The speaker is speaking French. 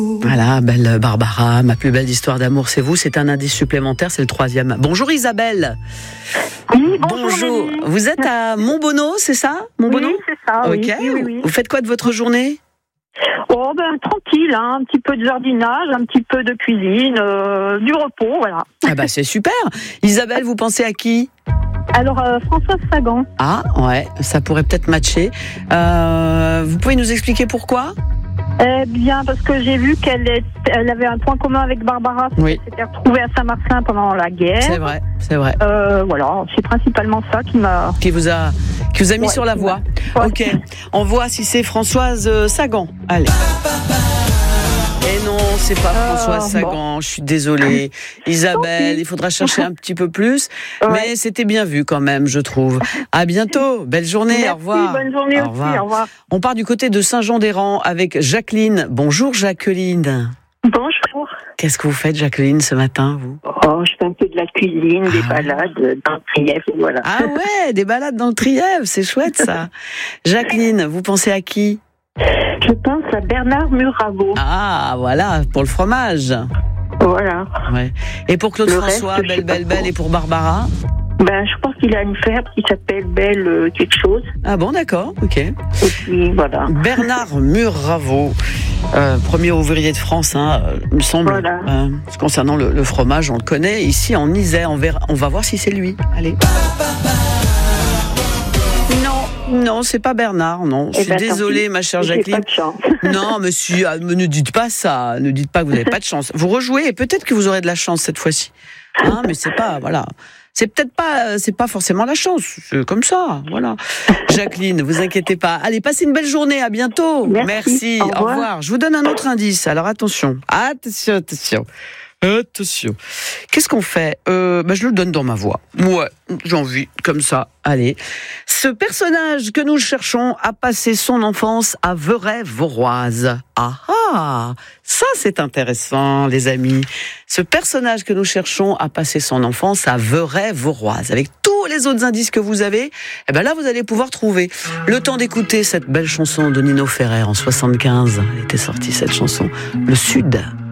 Voilà, belle Barbara, ma plus belle histoire d'amour, c'est vous. C'est un indice supplémentaire, c'est le 3e. Bonjour Isabelle. Oui, bonjour. Vous êtes à Montbonneau, c'est ça? Montbonneau? Oui, c'est ça. Ok. Oui. Vous faites quoi de votre journée? Oh ben tranquille, hein, un petit peu de jardinage, un petit peu de cuisine, du repos, voilà. Ah bah c'est super. Isabelle, vous pensez à qui? Alors Françoise Sagan. Ah ouais, ça pourrait peut-être matcher. Vous pouvez nous expliquer pourquoi? Eh bien, parce que j'ai vu qu'elle avait un point commun avec Barbara, Oui. elle s'était retrouvée à Saint-Martin pendant la guerre. C'est vrai. Voilà, c'est principalement ça Qui vous a mis sur la voie. Ouais. Ok, on voit si c'est Françoise Sagan. Allez. Et non, c'est pas Françoise Sagan, je suis désolée. Isabelle, il faudra chercher un petit peu plus. Ouais. Mais c'était bien vu quand même, je trouve. À bientôt, belle journée, Merci, au revoir. bonne journée Au aussi, revoir. au revoir. On part du côté de Saint-Jean-des-Rangs avec Jacqueline. Bonjour Jacqueline. Bonjour. Qu'est-ce que vous faites Jacqueline ce matin, vous? Oh, je fais un peu de la cuisine, des balades dans le Trièves, voilà. Ah ouais, des balades dans le Trièves, c'est chouette ça. Jacqueline, vous pensez à qui? Je pense à Bernard Muraveau. Ah, voilà, pour le fromage. Voilà. Ouais. Et pour Claude Le François, reste, je sais pas belle, trop. et pour Barbara? Ben, je pense qu'il a une ferme qui s'appelle Belle quelque chose. Ah bon, d'accord, ok. Et puis, voilà. Bernard Muraveau, premier ouvrier de France, il me semble. Voilà. Concernant le fromage, on le connaît. Ici, en Isère, on va voir si c'est lui. Allez. Non, c'est pas Bernard, non. Je suis désolée, ma chère J'ai Jacqueline. pas de chance. Non, monsieur, ne dites pas ça. Ne dites pas que vous n'avez pas de chance. Vous rejouez et peut-être que vous aurez de la chance cette fois-ci. Hein, mais c'est pas, voilà. C'est peut-être pas, c'est pas forcément la chance. C'est comme ça, voilà. Jacqueline, vous inquiétez pas. Allez, passez une belle journée. À bientôt. Merci. Au revoir. Je vous donne un autre indice. Alors attention. Attention. Qu'est-ce qu'on fait? Je le donne dans ma voix. Ouais, j'ai envie, comme ça. Allez. Ce personnage que nous cherchons a passé son enfance à Veurey-Voroise. Ah, ça c'est intéressant, les amis. Ce personnage que nous cherchons a passé son enfance à Veurey-Voroise. Avec tous les autres indices que vous avez, là vous allez pouvoir trouver. Le temps d'écouter cette belle chanson de Nino Ferrer en 75. Elle était sortie cette chanson. Le Sud.